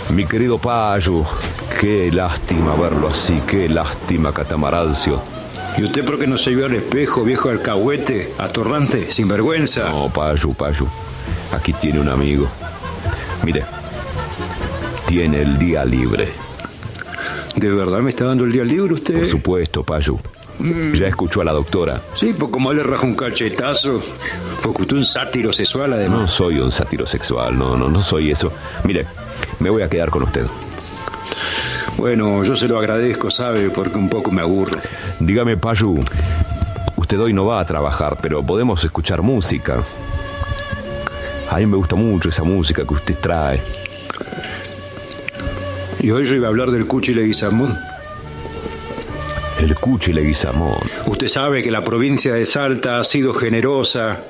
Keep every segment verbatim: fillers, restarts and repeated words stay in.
Mi querido Payo, qué lástima verlo así, qué lástima, Catamaralcio. ¿Y usted por qué no se vio al espejo, viejo alcahuete, atorrante, sinvergüenza? No, Payo, Payo, aquí tiene un amigo. Mire, tiene el día libre. ¿De verdad me está dando el día libre usted? Por supuesto, Payo. Mm. Ya escuchó a la doctora. Sí, pues como le rajo un cachetazo, porque usted es un sátiro sexual, además. No soy un sátiro sexual, no, no, no soy eso. Mire, me voy a quedar con usted. Bueno, yo se lo agradezco, ¿sabe? Porque un poco me aburro. Dígame, Payu, usted hoy no va a trabajar, pero podemos escuchar música. A mí me gusta mucho esa música que usted trae. Y hoy yo iba a hablar del Cuchi Leguizamón. El Cuchi Leguizamón. Usted sabe que la provincia de Salta ha sido generosa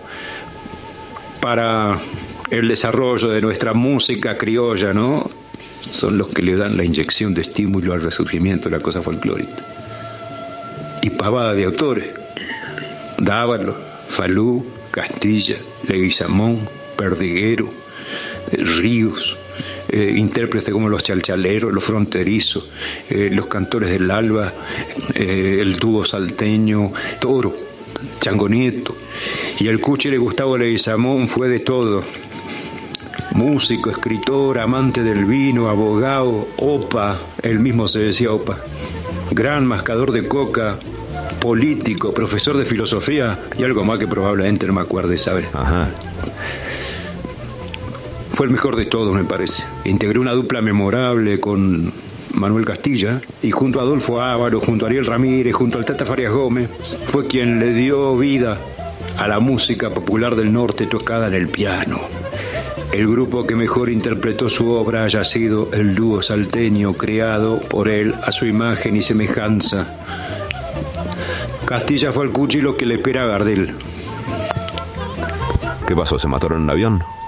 para el desarrollo de nuestra música criolla, ¿no? Son los que le dan la inyección de estímulo al resurgimiento de la cosa folclórica. Y pavada de autores. Dávalo, Falú, Castilla, Leguizamón, Perdiguero, eh, Ríos, eh, intérpretes como los chalchaleros, los fronterizos, eh, los cantores del alba, eh, el dúo salteño, Toro, Chango Nieto. Y el Cuchi de Gustavo Leguizamón fue de todo. Músico, escritor, amante del vino, abogado, opa, él mismo se decía opa, gran mascador de coca, político, profesor de filosofía y algo más que probablemente no me acuerde, ¿sabe? Ajá. Fue el mejor de todos, me parece. Integró una dupla memorable con Manuel Castilla y junto a Adolfo Ávaro, junto a Ariel Ramírez, junto al Tata Farias Gómez, fue quien le dio vida a la música popular del norte tocada en el piano. El grupo que mejor interpretó su obra haya sido el dúo salteño creado por él a su imagen y semejanza. Castilla fue al Cuchi lo que le espera a Gardel. ¿Qué pasó? ¿Se mataron en un avión?